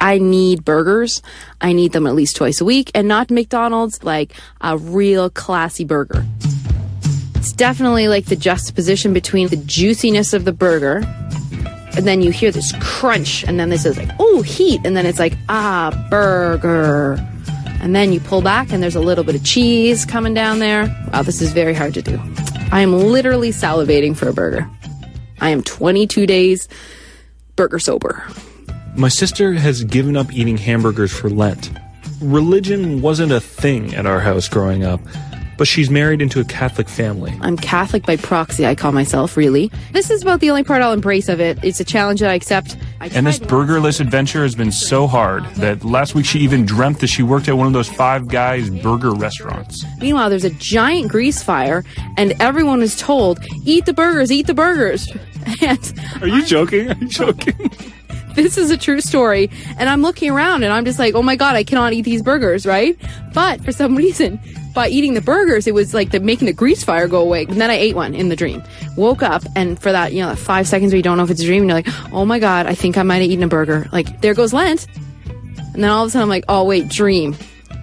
I need burgers. I need them at least twice a week, and not McDonald's, like a real classy burger. It's definitely like the juxtaposition between the juiciness of the burger, and then you hear this crunch, and then this is like, oh, heat, and then it's like, burger. And then you pull back, and there's a little bit of cheese coming down there. Wow, this is very hard to do. I am literally salivating for a burger. I am 22 days burger sober. My sister has given up eating hamburgers for Lent. Religion wasn't a thing at our house growing up, but she's married into a Catholic family. I'm Catholic by proxy, I call myself, really. This is about the only part I'll embrace of it. It's a challenge that I accept. And this burgerless adventure has been so hard that last week she even dreamt that she worked at one of those Five Guys burger restaurants. Meanwhile, there's a giant grease fire, and everyone is told, eat the burgers, eat the burgers. And Are you joking? Are you joking? This is a true story. And I'm looking around, and I'm just like, oh my God, I cannot eat these burgers, right? But for some reason, by eating the burgers, it was like making the grease fire go away. And then I ate one in the dream. Woke up, and for that, that 5 seconds where you don't know if it's a dream, and you're like, oh my God, I think I might have eaten a burger. Like, there goes Lent. And then all of a sudden I'm like, oh wait, dream.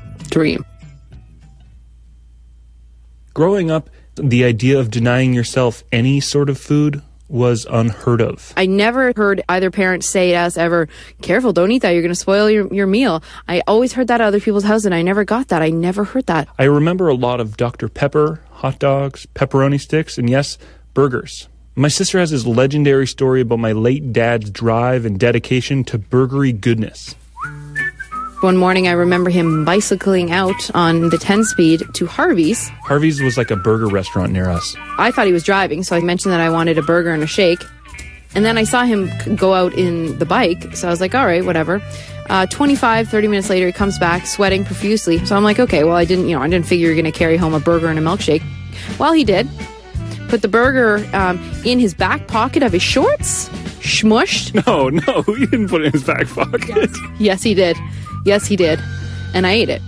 Growing up, the idea of denying yourself any sort of food was unheard of. I never heard either parent say to us ever, careful, don't eat that, you're going to spoil your meal. I always heard that at other people's houses, and I never got that. I never heard that. I remember a lot of Dr. Pepper, hot dogs, pepperoni sticks, and yes, burgers. My sister has this legendary story about my late dad's drive and dedication to burgery goodness. One morning, I remember him bicycling out on the 10-speed to Harvey's. Harvey's was like a burger restaurant near us. I thought he was driving, so I mentioned that I wanted a burger and a shake. And then I saw him go out in the bike, so I was like, all right, whatever. 25, 30 minutes later, he comes back sweating profusely. So I'm like, okay, well, I didn't figure you were going to carry home a burger and a milkshake. Well, he did. Put the burger in his back pocket of his shorts, smushed. No, he didn't put it in his back pocket. Yes, he did. Yes, he did. And I ate it.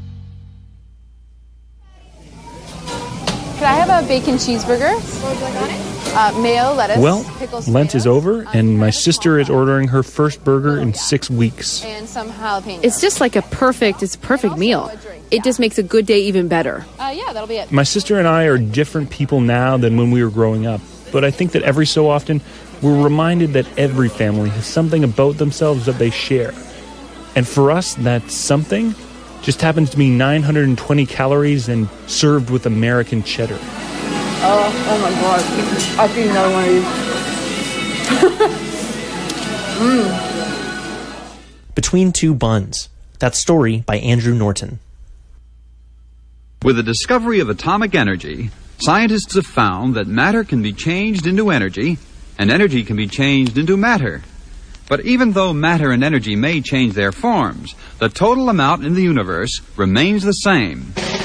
Could I have a bacon cheeseburger? What would you like on it? Mayo, lettuce, well, pickles, Lent tomatoes, is over, and my sister is ordering her first burger in 6 weeks. and some jalapenos. It's just like a perfect meal. It just makes a good day even better. Yeah, that'll be it. My sister and I are different people now than when we were growing up, but I think that every so often we're reminded that every family has something about themselves that they share. And for us, that something just happens to be 920 calories and served with American cheddar. Oh my God. I'll get another one of these. Between Two Buns. That story by Andrew Norton. With the discovery of atomic energy, scientists have found that matter can be changed into energy, and energy can be changed into matter. But even though matter and energy may change their forms, the total amount in the universe remains the same.